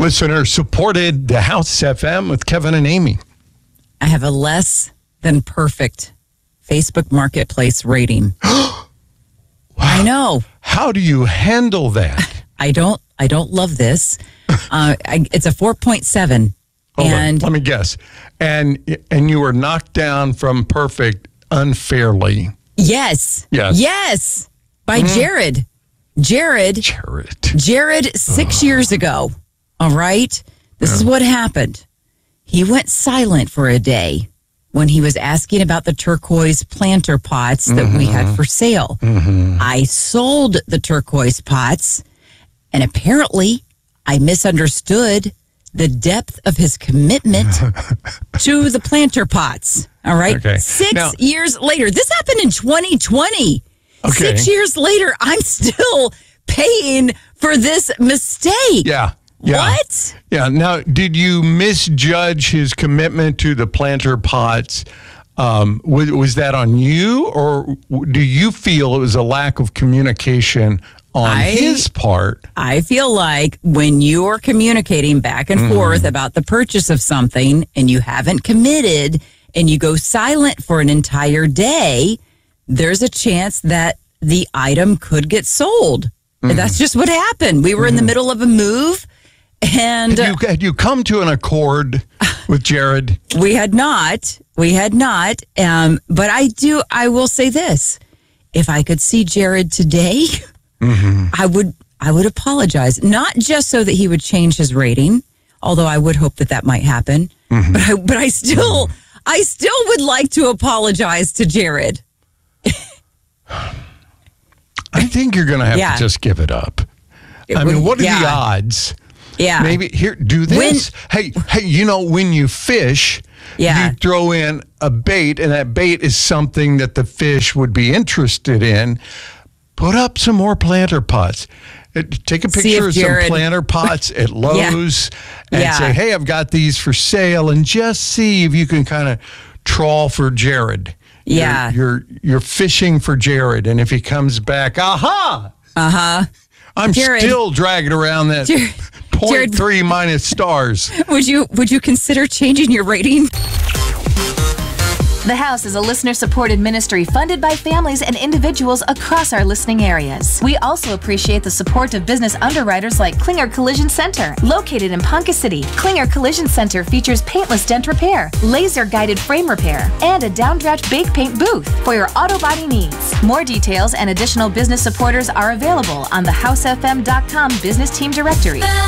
Listener supported the House FM with Kevin and Amy. I have a less than perfect Facebook Marketplace rating. Wow. I know. How do you handle that? I don't love this. It's a 4.7. Hold on, And let me guess. And you were knocked down from perfect unfairly. yes. Yes. Yes. By Jared. Jared, 6 years ago. All right. This is what happened. He went silent for a day when he was asking about the turquoise planter pots that we had for sale. I sold the turquoise pots, and apparently I misunderstood the depth of his commitment to the planter pots. All right. Okay. 6 years later, this happened in 2020. Okay. 6 years later, I'm still paying for this mistake. Yeah. What? Yeah. Now, did you misjudge his commitment to the planter pots? Was that on you, or do you feel it was a lack of communication on his part? I feel like when you are communicating back and forth about the purchase of something and you haven't committed and you go silent for an entire day, there's a chance that the item could get sold. And that's just what happened. We were in the middle of a move. And Had you come to an accord with Jared? We had not. But I will say this. If I could see Jared today, I would apologize. Not just so that he would change his rating, although I would hope that might happen. But I still would like to apologize to Jared. I think you're going to have to just give it up. What are the odds? Yeah. Maybe here, do this. Hey, when you fish, you throw in a bait, and that bait is something that the fish would be interested in. Put up some more planter pots. Take a picture of some planter pots at Lowe's and say, hey, I've got these for sale, and just see if you can kind of trawl for Jared. Yeah. You're fishing for Jared, and if he comes back, aha! I'm Jared, still dragging around that 0.3 minus stars. Would you consider changing your rating? The House is a listener-supported ministry funded by families and individuals across our listening areas. We also appreciate the support of business underwriters like Klinger Collision Center. Located in Ponca City, Klinger Collision Center features paintless dent repair, laser-guided frame repair, and a downdraft bake paint booth for your auto body needs. More details and additional business supporters are available on the housefm.com business team directory.